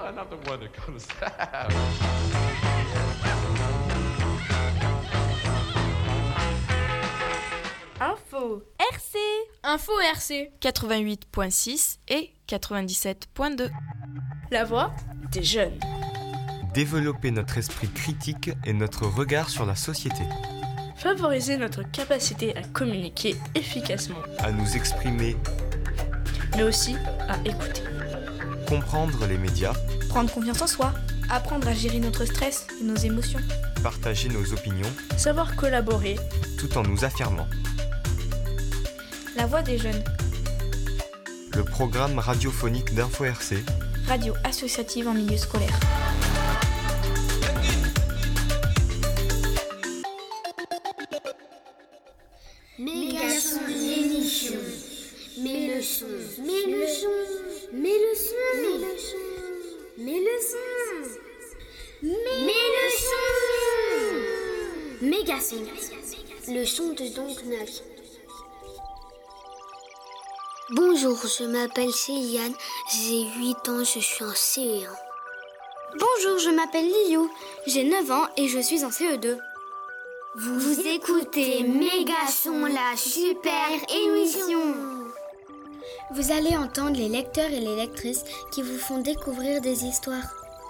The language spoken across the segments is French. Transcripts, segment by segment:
another one that comes out. Info RC. Info RC 88.6 et 97.2. La voix des jeunes. Développer notre esprit critique et notre regard sur la société. Favoriser notre capacité à communiquer efficacement. À nous exprimer. Mais aussi à écouter. Comprendre les médias. Prendre confiance en soi. Apprendre à gérer notre stress et nos émotions. Partager nos opinions. Savoir collaborer. Tout en nous affirmant. La voix des jeunes. Le programme radiophonique d'Info RC. Radio associative en milieu scolaire. Mégason l'émission. Mets le son. Mets le son. Mets le son. Mets le son. Mets le son. Mets le son. Mégason. Le son de Doncnac. Bonjour, je m'appelle Céliane, j'ai 8 ans, je suis en CE1. Bonjour, je m'appelle Liu, j'ai 9 ans et je suis en CE2. Vous écoutez Mégason, la super émission. Vous allez entendre les lecteurs et les lectrices qui vous font découvrir des histoires.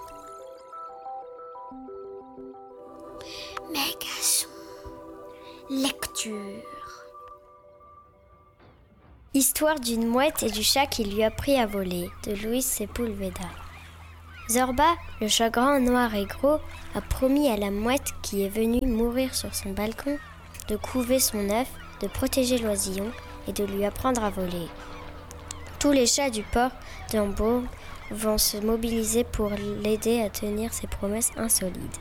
Mégason. Lecture. Histoire d'une mouette et du chat qui lui a appris à voler, de Luis Sepulveda. Zorba, le chat grand, noir et gros, a promis à la mouette qui est venue mourir sur son balcon de couver son œuf, de protéger l'oisillon et de lui apprendre à voler. Tous les chats du port d'Hambourg vont se mobiliser pour l'aider à tenir ses promesses insolites.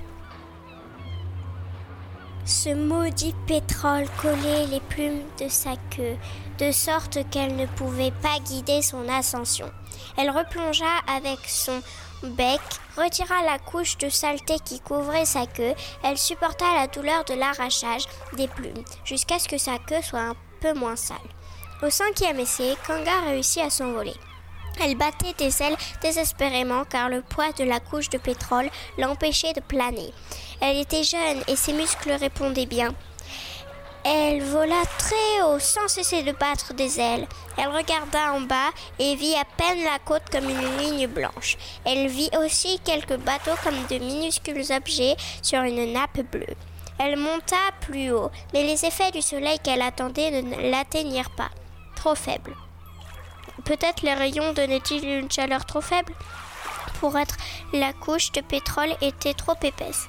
Ce maudit pétrole collait les plumes de sa queue, de sorte qu'elle ne pouvait pas guider son ascension. Elle replongea avec son bec, retira la couche de saleté qui couvrait sa queue, elle supporta la douleur de l'arrachage des plumes, jusqu'à ce que sa queue soit un peu moins sale. Au 5e essai, Kanga réussit à s'envoler. Elle battait des ailes désespérément car le poids de la couche de pétrole l'empêchait de planer. Elle était jeune et ses muscles répondaient bien. Elle vola très haut sans cesser de battre des ailes. Elle regarda en bas et vit à peine la côte comme une ligne blanche. Elle vit aussi quelques bateaux comme de minuscules objets sur une nappe bleue. Elle monta plus haut, mais les effets du soleil qu'elle attendait ne l'atteignirent pas. Trop faible. Peut-être les rayons donnaient-ils une chaleur trop faible ? Pour être la couche de pétrole était trop épaisse.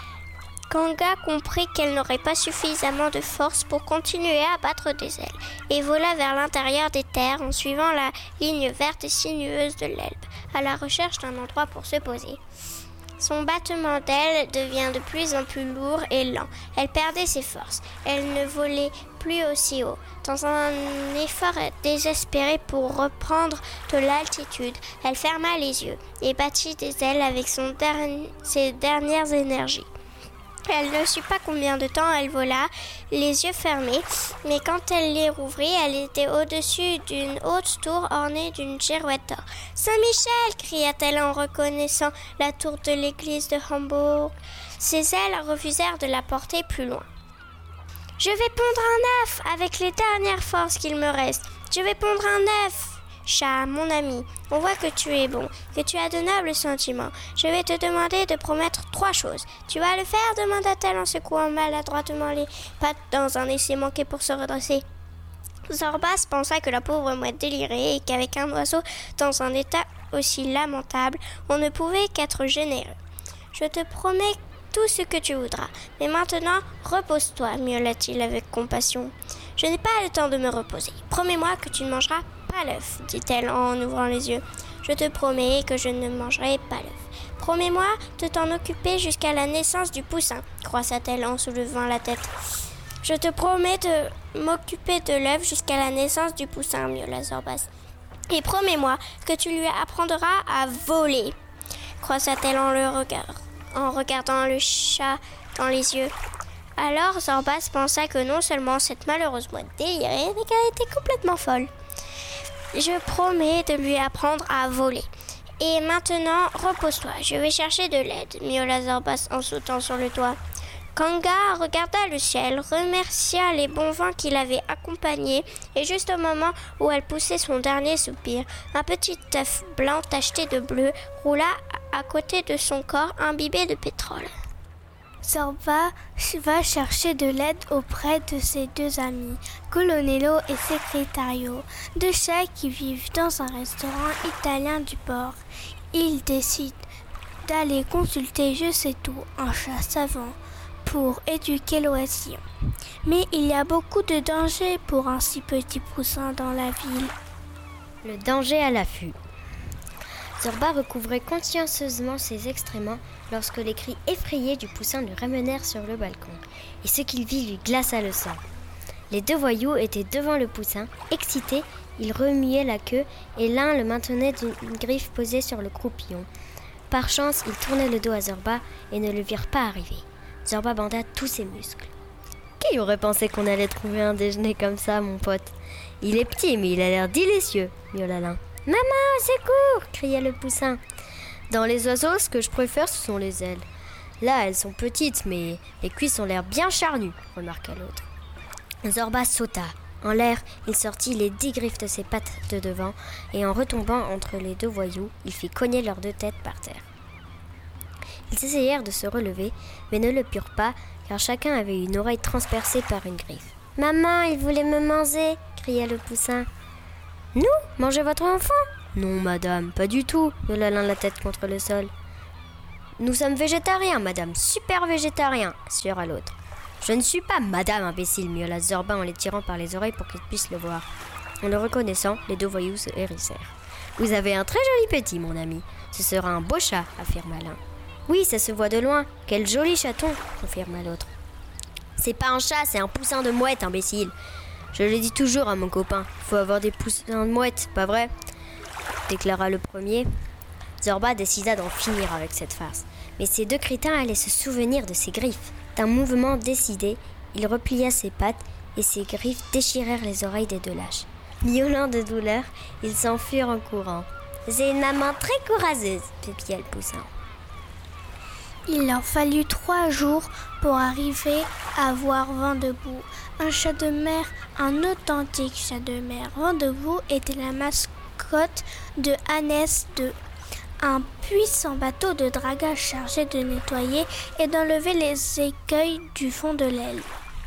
Kanga comprit qu'elle n'aurait pas suffisamment de force pour continuer à battre des ailes et vola vers l'intérieur des terres en suivant la ligne verte et sinueuse de l'Elbe, à la recherche d'un endroit pour se poser. Son battement d'ailes devient de plus en plus lourd et lent. Elle perdait ses forces. Elle ne volait plus aussi haut. Dans un effort désespéré pour reprendre de l'altitude, elle ferma les yeux et battit des ailes avec ses dernières énergies. Elle ne sut pas combien de temps elle vola, les yeux fermés, mais quand elle les rouvrit, elle était au-dessus d'une haute tour ornée d'une girouette d'or. « Saint-Michel !» cria-t-elle en reconnaissant la tour de l'église de Hambourg. Ses ailes refusèrent de la porter plus loin. « Je vais pondre un œuf avec les dernières forces qu'il me reste. Je vais pondre un œuf !» Chat, mon ami, on voit que tu es bon, que tu as de nobles sentiments. Je vais te demander de promettre 3 choses. Tu vas le faire, demanda-t-elle en secouant maladroitement les pattes dans un essai manqué pour se redresser. Zorbas pensa que la pauvre mouette délirait et qu'avec un oiseau dans un état aussi lamentable, on ne pouvait qu'être généreux. Je te promets tout ce que tu voudras, mais maintenant, repose-toi, miaula-t-il avec compassion. Je n'ai pas le temps de me reposer. Promets-moi que tu ne mangeras pas l'œuf, dit-elle en ouvrant les yeux. Je te promets que je ne mangerai pas l'œuf. Promets-moi de t'en occuper jusqu'à la naissance du poussin, croissa-t-elle en soulevant la tête. Je te promets de m'occuper de l'œuf jusqu'à la naissance du poussin, miaula Zorbas. Et promets-moi que tu lui apprendras à voler, croissa-t-elle en regardant le chat dans les yeux. Alors Zorbas pensa que non seulement cette malheureuse mouette délirait, mais qu'elle était complètement folle. Je promets de lui apprendre à voler. Et maintenant, repose-toi, je vais chercher de l'aide, miaula Zorbas en sautant sur le toit. Kanga regarda le ciel, remercia les bons vents qui l'avaient accompagnée, et juste au moment où elle poussait son dernier soupir, un petit œuf blanc tacheté de bleu roula à côté de son corps imbibé de pétrole. Zorba va chercher de l'aide auprès de ses deux amis, Colonello et Secretario, deux chats qui vivent dans un restaurant italien du port. Ils décident d'aller consulter je sais tout, un chat savant, pour éduquer l'oisillon. Mais il y a beaucoup de dangers pour un si petit poussin dans la ville. Le danger à l'affût. Zorba recouvrait consciencieusement ses excréments lorsque les cris effrayés du poussin le ramenèrent sur le balcon, et ce qu'il vit lui glaça le sang. Les deux voyous étaient devant le poussin, excités, ils remuaient la queue et l'un le maintenait d'une griffe posée sur le croupillon. Par chance, ils tournaient le dos à Zorba et ne le virent pas arriver. Zorba banda tous ses muscles. Qui aurait pensé qu'on allait trouver un déjeuner comme ça, mon pote? Il est petit, mais il a l'air délicieux, miaula l'un. « Maman, au secours !» cria le poussin. « Dans les oiseaux, ce que je préfère, ce sont les ailes. Là, elles sont petites, mais les cuisses ont l'air bien charnues, remarqua l'autre. Zorba sauta. En l'air, il sortit les 10 griffes de ses pattes de devant, et en retombant entre les deux voyous, il fit cogner leurs deux têtes par terre. Ils essayèrent de se relever, mais ne le purent pas, car chacun avait une oreille transpercée par une griffe. « Maman, il voulait me manger !» cria le poussin. « Nous, manger votre enfant ?»« Non, madame, pas du tout, » miaula l'un la tête contre le sol. « Nous sommes végétariens, madame, super végétariens, » assura l'autre. « Je ne suis pas madame, imbécile, » miaula Zorba en les tirant par les oreilles pour qu'ils puissent le voir. En le reconnaissant, les deux voyous se hérissèrent. « Vous avez un très joli petit, mon ami. Ce sera un beau chat, » affirma l'un. « Oui, ça se voit de loin. Quel joli chaton, » confirma l'autre. « C'est pas un chat, c'est un poussin de mouette, imbécile. Je le dis toujours à mon copain, faut avoir des poussins de mouette, pas vrai ?» déclara le premier. Zorba décida d'en finir avec cette farce. Mais ces deux crétins allaient se souvenir de ses griffes. D'un mouvement décidé, il replia ses pattes et ses griffes déchirèrent les oreilles des deux lâches. Miaulant de douleur, ils s'enfuirent en courant. « J'ai une maman très courageuse » pépia le poussin. Il leur fallut 3 jours pour arriver à voir Vendebout, un chat de mer, un authentique chat de mer. Vendebout était la mascotte de Hannes II, un puissant bateau de dragage chargé de nettoyer et d'enlever les écueils du fond de l'aile.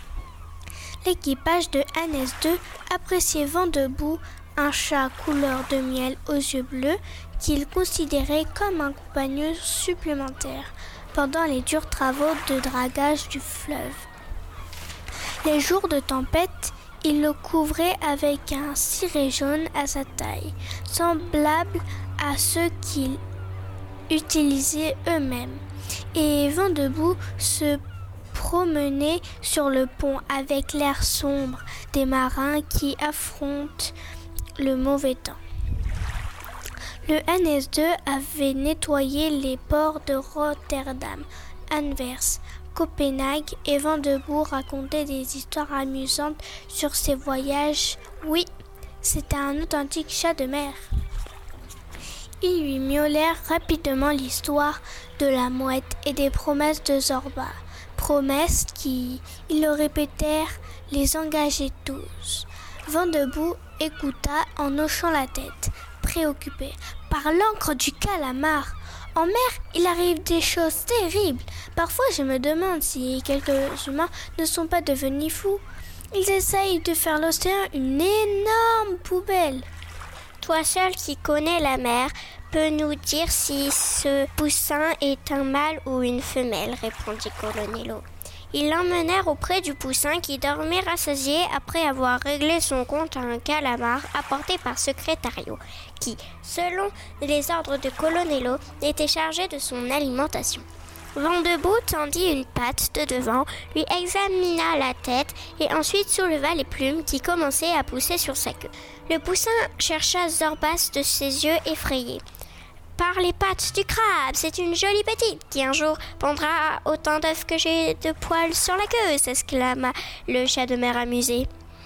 L'équipage de Hannes II appréciait Vendebout, un chat couleur de miel aux yeux bleus qu'il considérait comme un compagnon supplémentaire pendant les durs travaux de dragage du fleuve. Les jours de tempête, il le couvrait avec un ciré jaune à sa taille, semblable à ceux qu'ils utilisaient eux-mêmes. Et Vendebout se promenait sur le pont avec l'air sombre des marins qui affrontent le mauvais temps. Le Hannes II avait nettoyé les ports de Rotterdam, Anvers, Copenhague et Vendebout racontait des histoires amusantes sur ses voyages. Oui, c'était un authentique chat de mer. Ils lui miaulèrent rapidement l'histoire de la mouette et des promesses de Zorba. Promesses qui, ils le répétèrent, les engageaient tous. Vendebout écouta en hochant la tête, préoccupé par l'encre du calamar. En mer, il arrive des choses terribles. Parfois, je me demande si quelques humains ne sont pas devenus fous. Ils essayent de faire l'océan une énorme poubelle. Toi seul qui connais la mer, peux nous dire si ce poussin est un mâle ou une femelle, répondit Colonello. Ils l'emmenèrent auprès du poussin qui dormait rassasié après avoir réglé son compte à un calamar apporté par Secretario, qui, selon les ordres de Colonello, était chargé de son alimentation. Vendebout tendit une patte de devant, lui examina la tête et ensuite souleva les plumes qui commençaient à pousser sur sa queue. Le poussin chercha Zorbas de ses yeux effrayés. « Par les pattes du crabe, c'est une jolie petite qui un jour pondra autant d'œufs que j'ai de poils sur la queue !» s'exclama le chat de mer amusé. «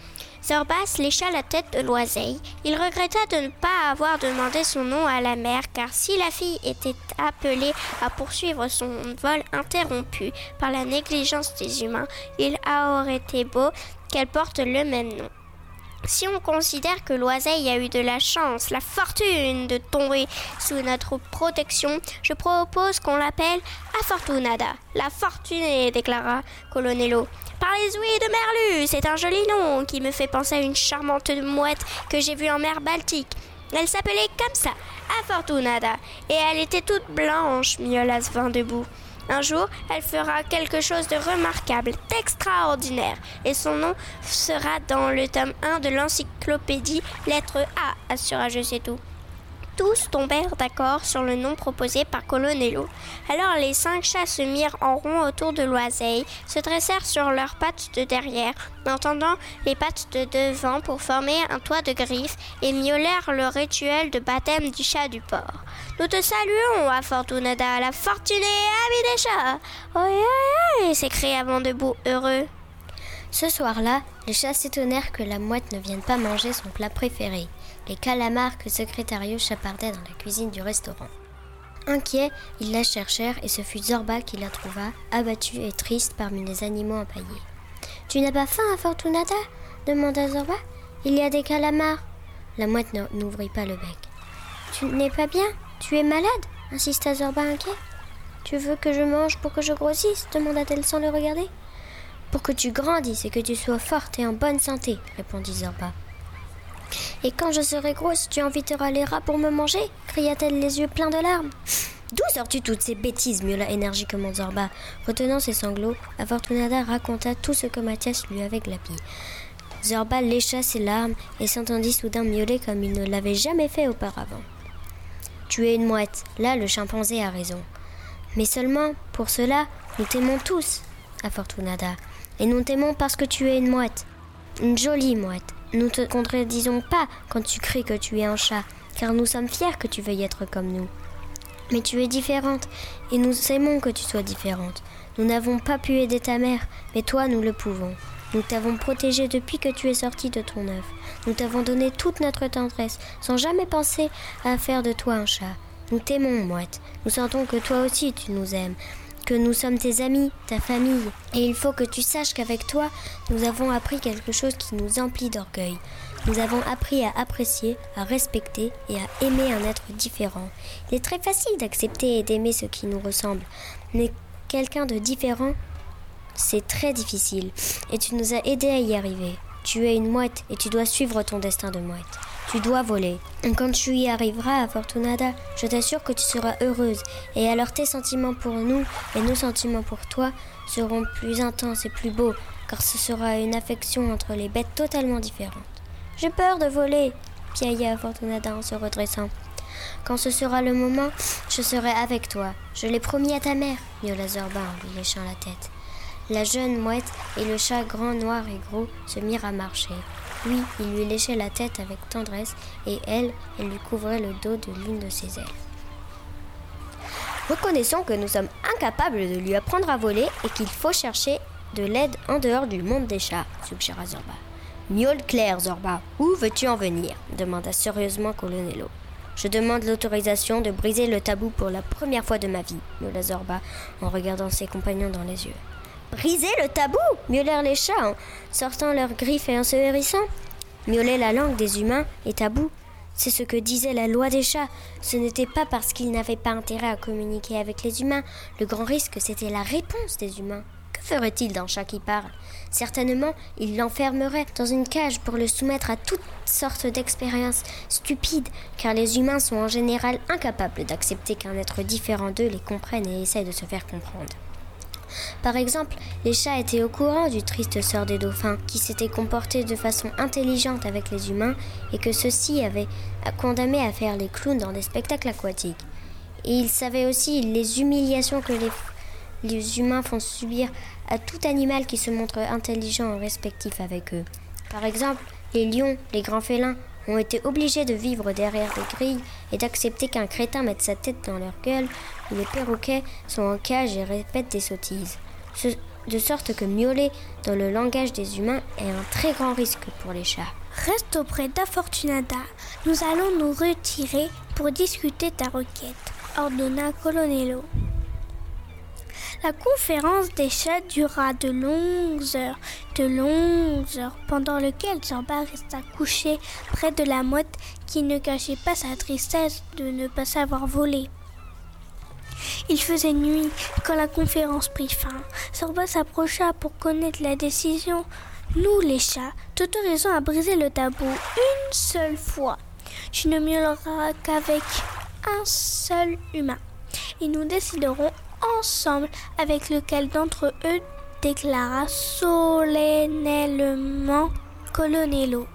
Zorbas lécha la tête de l'oiseille. Il regretta de ne pas avoir demandé son nom à la mère, car si la fille était appelée à poursuivre son vol interrompu par la négligence des humains, il aurait été beau qu'elle porte le même nom. Si on considère que l'oiseille a eu de la chance, la fortune de tomber sous notre protection, je propose qu'on l'appelle Afortunada, la fortunée, déclara Colonello. Parlez-lui de Merlu, c'est un joli nom qui me fait penser à une charmante mouette que j'ai vue en mer Baltique. Elle s'appelait comme ça, Afortunada, et elle était toute blanche, miaula Vent debout. Un jour, elle fera quelque chose de remarquable, d'extraordinaire, et son nom sera dans le tome 1 de l'encyclopédie lettre A, assura Je sais tout. Tous tombèrent d'accord sur le nom proposé par Colonello. Alors les 5 chats se mirent en rond autour de l'oiseille, se dressèrent sur leurs pattes de derrière, en tendant les pattes de devant pour former un toit de griffes, et miaulèrent le rituel de baptême du chat du port. « Nous te saluons, Afortunada, la fortunée amie des chats !»« Oi, oi, oi !» s'écria Vent debout, heureux. Ce soir-là, les chats s'étonnèrent que la mouette ne vienne pas manger son plat préféré, les calamars que Secrétario chapardait dans la cuisine du restaurant. Inquiets, ils la cherchèrent et ce fut Zorba qui la trouva, abattue et triste parmi les animaux empaillés. « Tu n'as pas faim, Afortunada ?» demanda Zorba. « Il y a des calamars. » La mouette n'ouvrit pas le bec. « Tu n'es pas bien ? Tu es malade ?» insista Zorba inquiet. « Tu veux que je mange pour que je grossisse ?» demanda-t-elle sans le regarder. « Pour que tu grandisses et que tu sois forte et en bonne santé » répondit Zorba. « Et quand je serai grosse, tu inviteras les rats pour me manger » cria-t-elle les yeux pleins de larmes. « D'où sors-tu toutes ces bêtises » miaula énergiquement Zorba. Retenant ses sanglots, Afortunada raconta tout ce que Mathias lui avait glapis. Zorba lécha ses larmes et s'entendit soudain miauler comme il ne l'avait jamais fait auparavant. « Tu es une mouette, là le chimpanzé a raison. Mais seulement, pour cela, nous t'aimons tous, Afortunada. Et nous t'aimons parce que tu es une mouette, une jolie mouette. Nous te contredisons pas quand tu cries que tu es un chat, car nous sommes fiers que tu veuilles être comme nous. Mais tu es différente, et nous aimons que tu sois différente. Nous n'avons pas pu aider ta mère, mais toi nous le pouvons. Nous t'avons protégée depuis que tu es sortie de ton œuf. Nous t'avons donné toute notre tendresse, sans jamais penser à faire de toi un chat. Nous t'aimons, mouette. Nous sentons que toi aussi tu nous aimes, que nous sommes tes amis, ta famille. Et il faut que tu saches qu'avec toi, nous avons appris quelque chose qui nous emplit d'orgueil. Nous avons appris à apprécier, à respecter et à aimer un être différent. Il est très facile d'accepter et d'aimer ce qui nous ressemble. Mais quelqu'un de différent, c'est très difficile. Et tu nous as aidés à y arriver. Tu es une mouette et tu dois suivre ton destin de mouette. Tu dois voler. Et quand tu y arriveras, Afortunada, je t'assure que tu seras heureuse. Et alors tes sentiments pour nous et nos sentiments pour toi seront plus intenses et plus beaux, car ce sera une affection entre les bêtes totalement différentes. J'ai peur de voler, piailla Afortunada en se redressant. Quand ce sera le moment, je serai avec toi. Je l'ai promis à ta mère, miaula Zorba en lui léchant la tête. La jeune mouette et le chat grand, noir et gros se mirent à marcher. Lui, il lui léchait la tête avec tendresse et elle lui couvrait le dos de l'une de ses ailes. Reconnaissons que nous sommes incapables de lui apprendre à voler et qu'il faut chercher de l'aide en dehors du monde des chats, suggéra Zorba. Miaule clair, Zorba, où veux-tu en venir ? Demanda sérieusement Colonello. Je demande l'autorisation de briser le tabou pour la première fois de ma vie, miaula Zorba en regardant ses compagnons dans les yeux. Briser le tabou ? Miaulèrent les chats en sortant leurs griffes et en se hérissant. Miauler la langue des humains est tabou. C'est ce que disait la loi des chats. Ce n'était pas parce qu'ils n'avaient pas intérêt à communiquer avec les humains. Le grand risque, c'était la réponse des humains. Que ferait-il d'un chat qui parle ? Certainement, il l'enfermerait dans une cage pour le soumettre à toutes sortes d'expériences stupides, car les humains sont en général incapables d'accepter qu'un être différent d'eux les comprenne et essaie de se faire comprendre. Par exemple, les chats étaient au courant du triste sort des dauphins, qui s'étaient comportés de façon intelligente avec les humains et que ceux-ci avaient condamné à faire les clowns dans des spectacles aquatiques. Et ils savaient aussi les humiliations que les humains font subir à tout animal qui se montre intelligent et respectif avec eux. Par exemple, les lions, les grands félins, ont été obligés de vivre derrière des grilles et d'accepter qu'un crétin mette sa tête dans leur gueule, ou les perroquets sont en cage et répètent des sottises. de sorte que miauler dans le langage des humains est un très grand risque pour les chats. Reste auprès d'Afortunada. Nous allons nous retirer pour discuter ta requête, ordonna Colonello. La conférence des chats dura de longues heures, pendant lesquelles Zorba resta couché près de la mouette qui ne cachait pas sa tristesse de ne pas savoir voler. Il faisait nuit quand la conférence prit fin. Zorba s'approcha pour connaître la décision. Nous, les chats, t'autorisons à briser le tabou une seule fois. Tu ne miauleras qu'avec un seul humain. Et nous déciderons ensemble avec lequel d'entre eux, déclara solennellement Colonello.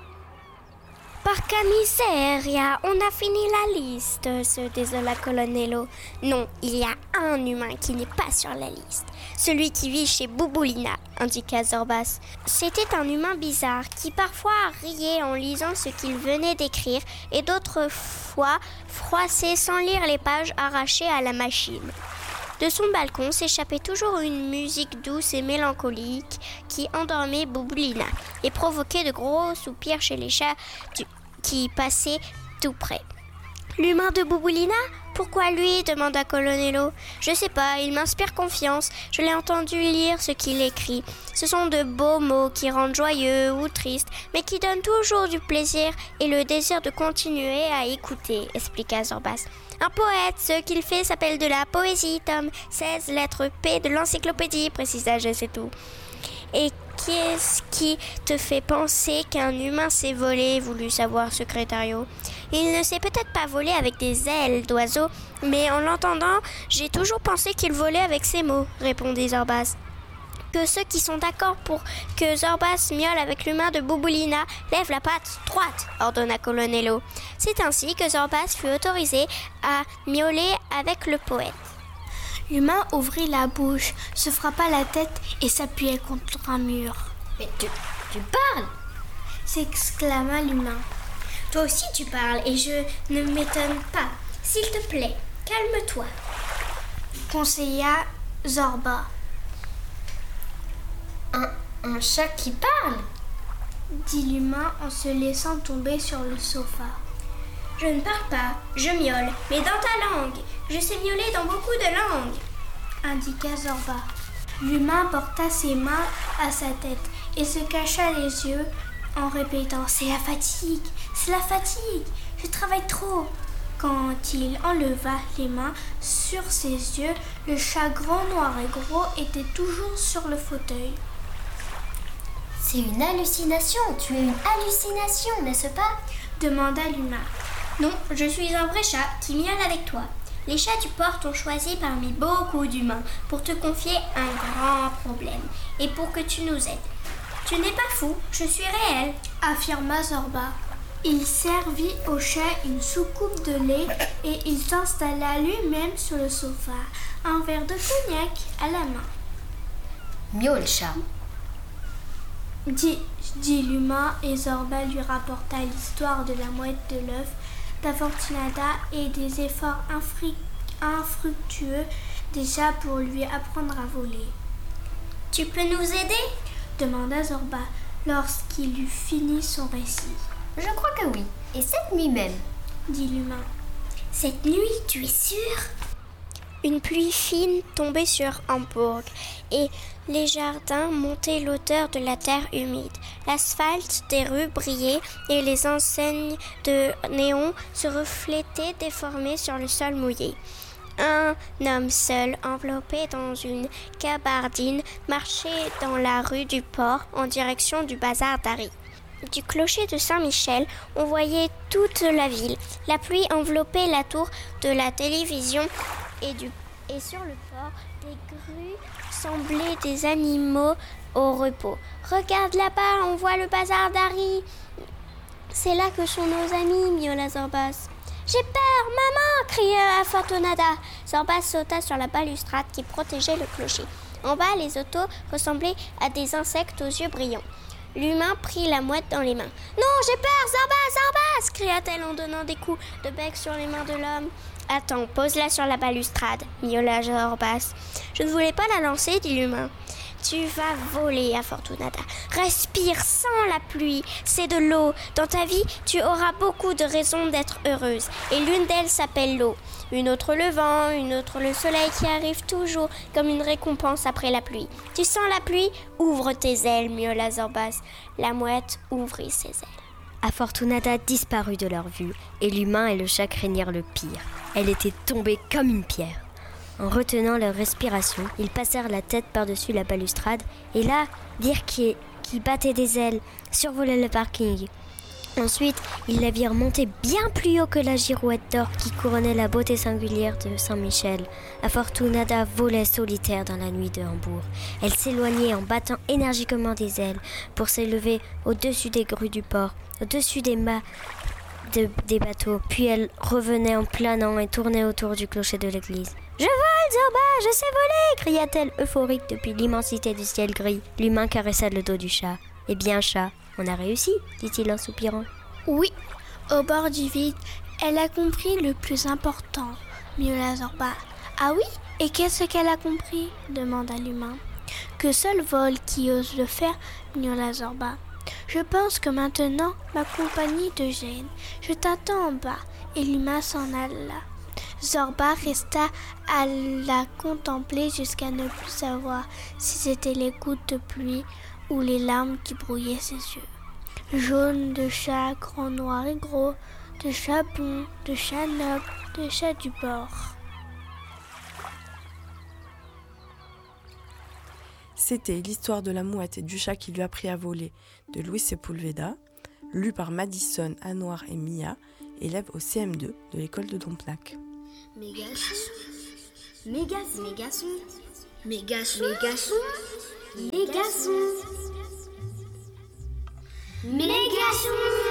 Porca miseria, on a fini la liste, se désola Colonello. Non, il y a un humain qui n'est pas sur la liste. Celui qui vit chez Bouboulina, indiqua Zorbas. C'était un humain bizarre qui parfois riait en lisant ce qu'il venait d'écrire et d'autres fois froissait sans lire les pages arrachées à la machine. De son balcon s'échappait toujours une musique douce et mélancolique qui endormait Bouboulina et provoquait de gros soupirs chez les chats qui passaient tout près. L'humain de Bouboulina ? Pourquoi lui ? Demanda Colonello. Je sais pas, il m'inspire confiance. Je l'ai entendu lire ce qu'il écrit. Ce sont de beaux mots qui rendent joyeux ou tristes, mais qui donnent toujours du plaisir et le désir de continuer à écouter, expliqua Zorbas. Un poète, ce qu'il fait s'appelle de la poésie, tome 16, lettre P de l'encyclopédie, précisa Je sais tout. Et qu'est-ce qui te fait penser qu'un humain sait voler, voulut savoir Secrétario. Il ne sait peut-être pas voler avec des ailes d'oiseau, mais en l'entendant, j'ai toujours pensé qu'il volait avec ses mots, répondit Zorbas. Que ceux qui sont d'accord pour que Zorbas miaule avec l'humain de Bouboulina lèvent la patte droite, ordonna Colonello. C'est ainsi que Zorbas fut autorisé à miauler avec le poète. L'humain ouvrit la bouche, se frappa la tête et s'appuyait contre un mur. « Mais tu parles !» s'exclama l'humain. « Toi aussi tu parles et je ne m'étonne pas. S'il te plaît, calme-toi. » conseilla Zorba. Un chat qui parle ?» dit l'humain en se laissant tomber sur le sofa. « Je ne parle pas, je miaule, mais dans ta langue. Je sais miauler dans beaucoup de langues. » indiqua Zorba. L'humain porta ses mains à sa tête et se cacha les yeux en répétant « C'est la fatigue, c'est la fatigue, je travaille trop !» Quand il enleva les mains sur ses yeux, le chat grand, noir et gros était toujours sur le fauteuil. « C'est une hallucination, tu es une hallucination, n'est-ce pas ?» demanda l'humain. « Non, je suis un vrai chat qui miaule avec toi. Les chats du port t'ont choisi parmi beaucoup d'humains pour te confier un grand problème et pour que tu nous aides. Tu n'es pas fou, je suis réel, » affirma Zorba. Il servit au chat une soucoupe de lait et il s'installa lui-même sur le sofa, un verre de cognac à la main. « Miaule, chat !» dit l'humain et Zorba lui rapporta l'histoire de la mouette de l'œuf, d'Afortunada et des efforts infructueux des chats pour lui apprendre à voler. « Tu peux nous aider ?» demanda Zorba lorsqu'il eut fini son récit. « Je crois que oui, et cette nuit même, » dit l'humain. « Cette nuit, tu es sûr ?» Une pluie fine tombait sur Hambourg et les jardins montaient l'odeur de la terre humide. L'asphalte des rues brillait et les enseignes de néon se reflétaient déformées sur le sol mouillé. Un homme seul, enveloppé dans une gabardine, marchait dans la rue du port en direction du bazar d'Ari. Du clocher de Saint-Michel, on voyait toute la ville. La pluie enveloppait la tour de la télévision et sur le port, des grues semblaient des animaux au repos. « Regarde là-bas, on voit le bazar d'Ari. C'est là que sont nos amis, miaula Zorbas. »« J'ai peur, maman !» cria Afortunada. Zorbas sauta sur la balustrade qui protégeait le clocher. En bas, les autos ressemblaient à des insectes aux yeux brillants. L'humain prit la mouette dans les mains. « Non, j'ai peur, Zorbas !» cria-t-elle en donnant des coups de bec sur les mains de l'homme. « Attends, pose-la sur la balustrade, » miaula Zorbas. « Je ne voulais pas la lancer, dit l'humain. » Tu vas voler, Afortunata. Respire sans la pluie, c'est de l'eau. Dans ta vie, tu auras beaucoup de raisons d'être heureuse. Et l'une d'elles s'appelle l'eau. Une autre le vent, une autre le soleil qui arrive toujours comme une récompense après la pluie. Tu sens la pluie? Ouvre tes ailes, miaula Zorbas. La mouette ouvrit ses ailes. Afortunata disparut de leur vue, et l'humain et le chat craignirent le pire. Elle était tombée comme une pierre. En retenant leur respiration, ils passèrent la tête par-dessus la balustrade, et là, Dirk, qui battait des ailes, survolait le parking. Ensuite, ils la virent monter bien plus haut que la girouette d'or qui couronnait la beauté singulière de Saint-Michel. Afortunata volait solitaire dans la nuit de Hambourg. Elle s'éloignait en battant énergiquement des ailes pour s'élever au-dessus des grues du port, au-dessus des mâts des bateaux. Puis elle revenait en planant et tournait autour du clocher de l'église. « Je vole, Zorba, je sais voler !» cria-t-elle euphorique depuis l'immensité du ciel gris. L'humain caressa le dos du chat. « Eh bien, chat, on a réussi !» dit-il en soupirant. « Oui, au bord du vide, elle a compris le plus important, miaula Zorba. »« Ah oui, et qu'est-ce qu'elle a compris ?» demanda l'humain. « Que seul vole qui ose le faire, miaula Zorba. »« Je pense que maintenant, ma compagnie te gêne. Je t'attends en bas. » Et l'humain s'en alla. Zorba resta à la contempler jusqu'à ne plus savoir si c'était les gouttes de pluie ou les larmes qui brouillaient ses yeux. Jaune de chat, grand, noir et gros, de chat bon, de chat noble, de chat du bord. C'était l'histoire de la mouette et du chat qui lui a appris à voler de Luis Sepulveda, lu par Madison, Anouar et Mia, élèves au CM2 de l'école de Domplac. Mégason, mégason, mégason, mégason, mégason, mégason, mégason.